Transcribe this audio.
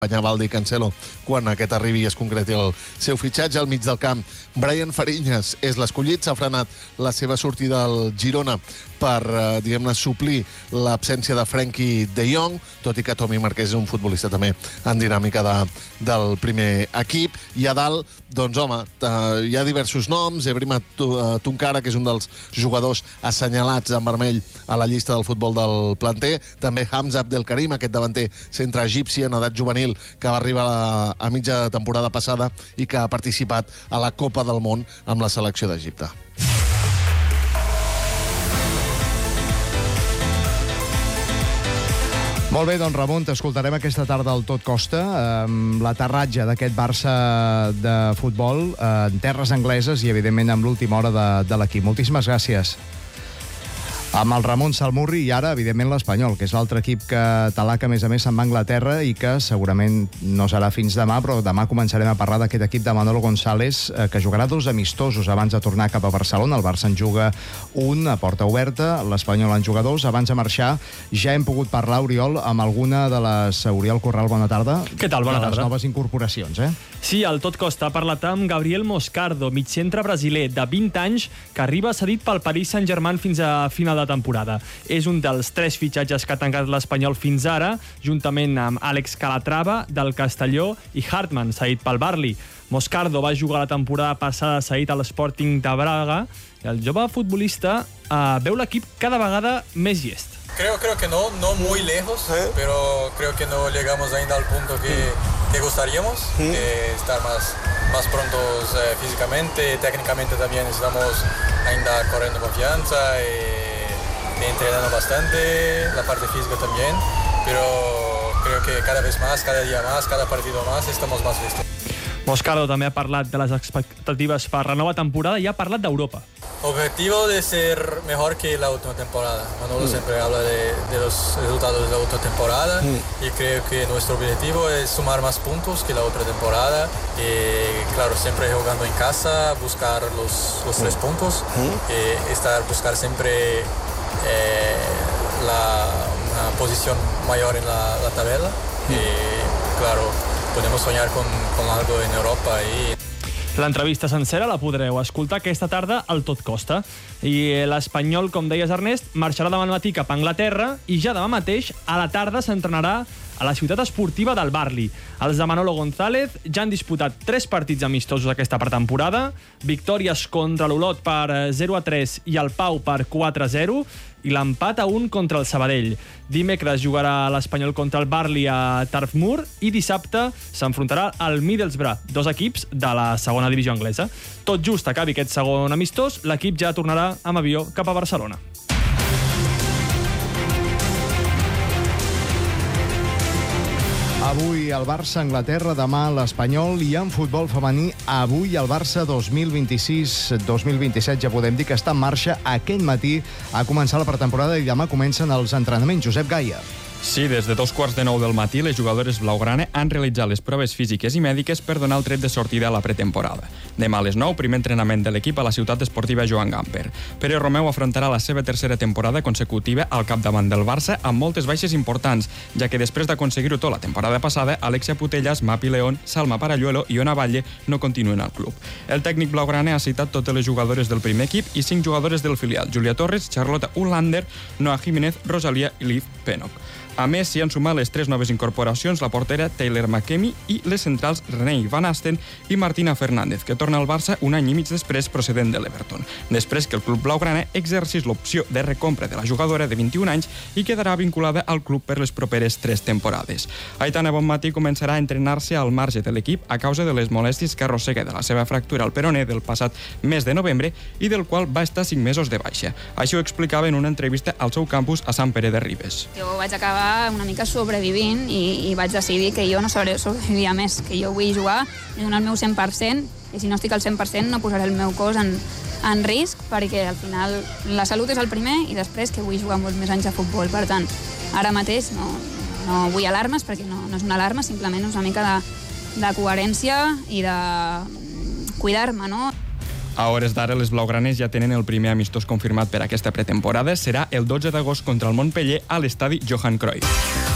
Valde i Cancelo quan aquest arribi i es concreti el seu fitxatge. Al mig del camp, Brian Fariñas és l'escollit. S'ha frenat la seva sortida al Girona per, diguem-ne, suplir l'absència de Frenkie de Jong, tot i que Tomi Marquès és un futbolista també en dinàmica del primer equip. I a dalt, doncs, home, hi ha diversos noms. Ebrima Tunkara, que és un dels jugadors assenyalats en vermell a la llista del futbol del planter. També Hamza Abdelkarim, aquest davanter centre egipci en edat juvenil, que va arribar a mitja temporada passada i que ha participat a la Copa del Món amb la selecció d'Egipte. Molt bé, doncs Ramon, t'escoltarem aquesta tarda al Tot Costa, l'aterratge d'aquest Barça de futbol en terres angleses i, evidentment, amb l'última hora de l'equip. Moltíssimes gràcies. Amb el Ramon Salmurri i ara, evidentment, l'Espanyol, que és l'altre equip català que, a més, se'n va a Anglaterra i que segurament no serà fins demà, però demà començarem a parlar d'aquest equip de Manolo González, que jugarà 2 amistosos abans de tornar cap a Barcelona. El Barça en juga un a porta oberta, l'Espanyol en juga 2. Abans de marxar, ja hem pogut parlar, Oriol, amb alguna de les... Oriol Corral, bona tarda. Què tal? Bona tarda. De les noves incorporacions, Sí, al Tot Costa ha parlat amb Gabriel Moscardo, migcentre brasiler de 20 anys, que arriba cedit pel Paris Saint-Germain fins a final de temporada. És un dels 3 fitxatges que ha tancat l'Espanyol fins ara, juntament amb Àlex Calatrava, del Castelló, i Hartmann, cedit pel Burnley. Moscardo va jugar la temporada passada cedit a l'Sporting de Braga, i el jove futbolista veu l'equip cada vegada més llest. Creo que no muy lejos, pero creo que no llegamos ainda al punto que gustaríamos, estar más prontos físicamente, técnicamente también estamos ainda corriendo confianza, entrenando bastante, la parte física también, pero creo que cada vez más, cada día más, cada partido más, estamos más listos. Moscardo també ha parlat de les expectatives per la nova temporada i ha parlat d'Europa. Objetivo de ser mejor que la última temporada. Manolo siempre habla de los resultados de la última temporada y creo que nuestro objetivo es sumar más puntos que la otra temporada. Claro, siempre jugando en casa, buscar los 3 puntos, buscar siempre una posición mayor en la tabla. Claro, podemos soñar con algo en Europa y... L'entrevista sencera la podreu escoltar aquesta tarda al Tot Costa. I l'Espanyol, com deies, Ernest, marxarà demà al matí cap a Anglaterra i ja demà mateix, a la tarda, s'entrenarà a la ciutat esportiva del Burnley. Els de Manolo González ja han disputat 3 partits amistosos aquesta pretemporada, victòries contra l'Olot per 0-3 i el Pau per 4-0, i l'empat a 1 contra el Sabadell. Dimecres jugarà l'Espanyol contra el Burnley a Turf Moor i dissabte s'enfrontarà al Middlesbrough, 2 equips de la segona divisió anglesa. Tot just acabi aquest segon amistós, l'equip ja tornarà amb avió cap a Barcelona. Avui el Barça a Anglaterra, demà l'Espanyol, i en futbol femení avui el Barça 2026-2027, ja podem dir que està en marxa. Aquest matí ha començat la pretemporada i demà comencen els entrenaments. Josep Gaia. Sí, des de 8:45 del matí, les jugadores blaugrana han realitzat les proves físiques i mèdiques per donar el tret de sortida a la pretemporada. Demà a les 9, primer entrenament de l'equip a la ciutat esportiva Joan Gamper. Pere Romeu afrontarà la seva tercera temporada consecutiva al capdavant del Barça amb moltes baixes importants, ja que després d'aconseguir-ho tot la temporada passada, Alexia Putellas, Mapi León, Salma Paralluelo i Ona Batlle no continuen al club. El tècnic blaugrana ha citat totes les jugadores del primer equip i 5 jugadores del filial: Júlia Torres, Charlotte Ullander, Noa Jiménez, Rosalia i Liv Pennock. A més, s'hi han sumat les 3 noves incorporacions, la portera Taylor McKemie i les centrals Renee Van Asten i Martina Fernández, que torna al Barça un any i mig després procedent de l'Everton, després que el club blaugrana exercís l'opció de recompra de la jugadora de 21 anys i quedarà vinculada al club per les properes 3 temporades. Aitana Bonmatí començarà a entrenar-se al marge de l'equip a causa de les molèsties que arrossega de la seva fractura al peroné del passat mes de novembre i del qual va estar 5 mesos de baixa. Així ho explicava en una entrevista al seu campus a Sant Pere de Ribes. Jo vaig acabar una mica sobrevivint i vaig decidir que jo no sobreviviria més, que jo vull jugar i donar el meu 100%, i si no estic al 100% no posaré el meu cos en risc, perquè al final la salut és el primer i després que vull jugar molts més anys a futbol. Per tant, ara mateix no vull alarmes, perquè no és una alarma, simplement és una mica de coherència i de cuidar-me, no? A hores d'ara, les blaugranes ja tenen el primer amistós confirmat per aquesta pretemporada. Serà el 12 d'agost contra el Montpeller a l'estadi Johan Cruyff.